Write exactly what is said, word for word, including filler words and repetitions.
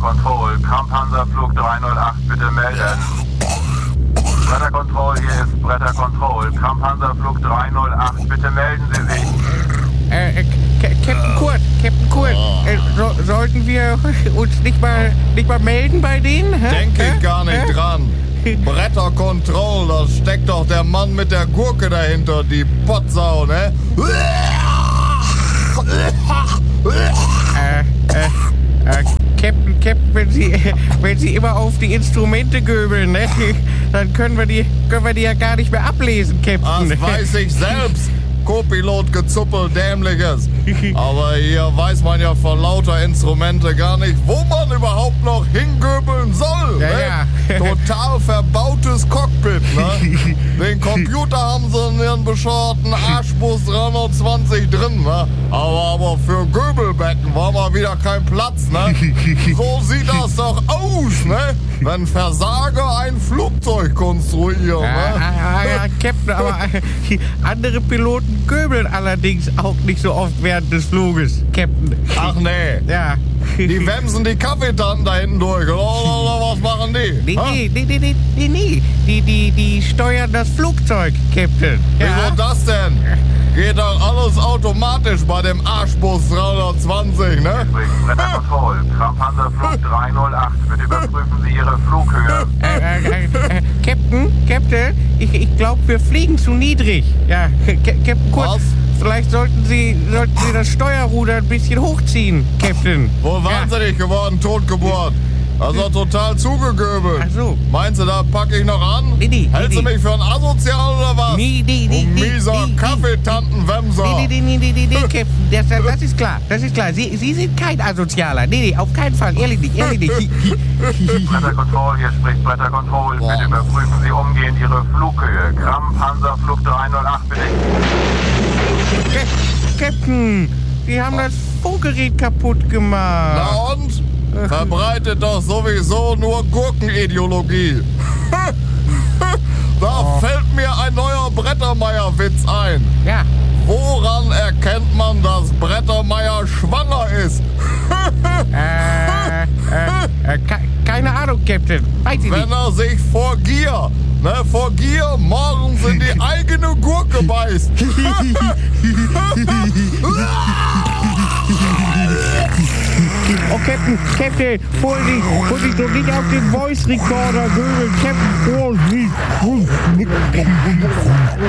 Control, Kampfpanzerflug drei null acht, bitte melden. Bretter Control, hier ist Bretter Control, Kampfpanzerflug drei null acht, bitte melden Sie sich. Äh, äh, Captain Kurt, Captain Kurt, äh, so, sollten wir uns nicht mal, nicht mal melden bei denen? Hä? Denke ich Hä? gar nicht Hä? dran. Bretter Control, da steckt doch der Mann mit der Gurke dahinter, die Pottsau, ne? Äh, äh, äh, Captain, Captain, wenn Sie, wenn Sie immer auf die Instrumente göbeln, ne, dann können wir die, können wir die ja gar nicht mehr ablesen, Captain. Das weiß ich selbst. Co-Pilot gezuppel, dämliches. Aber hier weiß man ja vor lauter Instrumente gar nicht, wo man überhaupt noch hingöbeln soll. Ja, ne? ja. Total verbautes Cockpit. Ne? Den Computer haben sie in ihren bescheuerten Arschbus dreihundertzwanzig drin. Ne? Aber, aber für Göbelbetten war mal wieder kein Platz. Ne? So sieht das doch aus, ne? Wenn Versager ein Flugzeug konstruieren. Ja, Ne? ja, ja, Captain, aber äh, andere Piloten göbeln allerdings auch nicht so oft während des Fluges, Captain. Ach nee. Ja. Die wemsen die Kaffeetannen da hinten durch, oder, oder was machen die? Nee, Ha? nee, nee, nee, nee, nee, nee. Die, die, die steuern das Flugzeug, Captain. Wieso das denn? Geht doch alles automatisch bei dem Arschbus dreihundertzwanzig, ne? Spricht Bretter Control, Kampfpanzerflug drei null acht, bitte überprüfen Sie Ihre Flughöhe. Äh, äh, äh, äh, Captain, Captain, ich, ich glaube, wir fliegen zu niedrig. Ja, Ca- Captain Kurt, Was? vielleicht sollten Sie, sollten Sie das Steuerruder ein bisschen hochziehen, Captain. Wohl wahnsinnig geworden, Totgeburt. Das ist doch total zugegöbelt. Ach so. Meinst du, da pack ich noch an? Nee, nee, Hältst nee, du nee. mich für einen Asozial oder was? Nee, nee, nee, Du nee, mieser nee, nee. Kaffeetantenwemser. Nee, nee, nee, nee, nee, nee, Captain, das, das ist klar, das ist klar. Sie, Sie sind kein Asozialer. Nee, nee, auf keinen Fall, ehrlich nicht, ehrlich nicht. Bretter Control, hier spricht Bretter Control, bitte überprüfen Sie umgehend Ihre Flughöhe. Kampfpanzerflug drei null acht, bitte. Ca- Captain, Sie haben das Funkgerät kaputt gemacht. Na und? Verbreitet doch sowieso nur Gurkenideologie. Da fällt mir ein neuer Brettermeier-Witz ein. Ja. Woran erkennt man, dass Brettermeier schwanger ist? Äh, äh, äh, ke- keine Ahnung, Captain. Weiß ich Wenn nicht. er sich vor Gier, ne, vor Gier morgens in die eigene Gurke beißt. Oh, Captain, Captain, Vorsicht, Vorsicht, doch nicht auf den Voice Recorder göbeln. Captain, Vorsicht.